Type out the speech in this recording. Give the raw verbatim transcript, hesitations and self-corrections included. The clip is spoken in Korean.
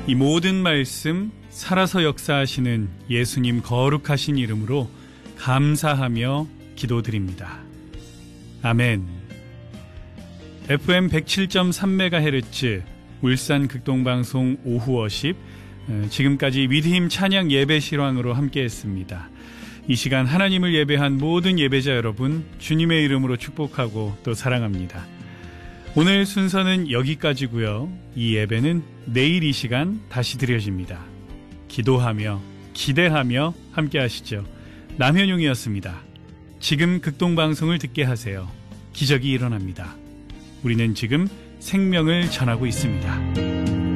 이 모든 말씀 살아서 역사하시는 예수님 거룩하신 이름으로 감사하며 기도드립니다. 아멘. 에프엠 백칠 점 삼 메가헤르츠 울산 극동방송 오후 워십, 지금까지 위드힘 찬양 예배 실황으로 함께했습니다. 이 시간 하나님을 예배한 모든 예배자 여러분, 주님의 이름으로 축복하고 또 사랑합니다. 오늘 순서는 여기까지고요. 이 예배는 내일 이 시간 다시 드려집니다. 기도하며 기대하며 함께 하시죠. 남현용이었습니다. 지금 극동방송을 듣게 하세요. 기적이 일어납니다. 우리는 지금 생명을 전하고 있습니다.